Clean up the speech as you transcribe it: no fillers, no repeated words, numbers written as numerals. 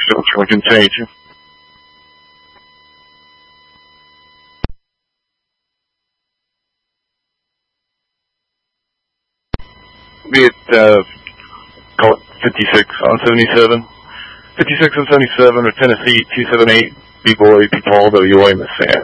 filter, we can change it. Be it, call it 56 on 77. 56 on 77 or Tennessee 278, B-Boy, B-Paul, W-O, Miss Sam.